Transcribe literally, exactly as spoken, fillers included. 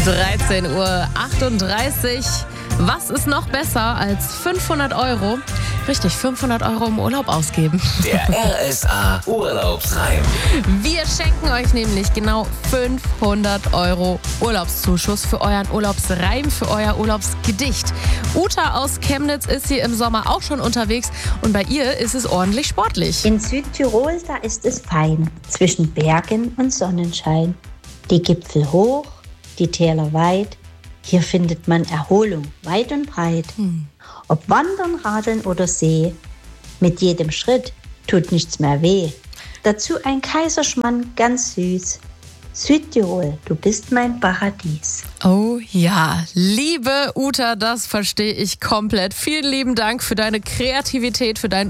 dreizehn Uhr achtunddreißig. Was ist noch besser als fünfhundert Euro? Richtig, fünfhundert Euro im Urlaub ausgeben. Der R S A Urlaubsreim. Wir schenken euch nämlich genau fünfhundert Euro Urlaubszuschuss für euren Urlaubsreim, für euer Urlaubsgedicht. Uta aus Chemnitz ist hier im Sommer auch schon unterwegs und bei ihr ist es ordentlich sportlich. In Südtirol, da ist es fein, zwischen Bergen und Sonnenschein. Die Gipfel hoch, die Täler weit, hier findet man Erholung weit und breit. Hm. Ob Wandern, Radeln oder See, mit jedem Schritt tut nichts mehr weh. Dazu ein Kaiserschmarrn ganz süß. Südtirol, du bist mein Paradies. Oh ja, liebe Uta, das verstehe ich komplett. Vielen lieben Dank für deine Kreativität, für deinen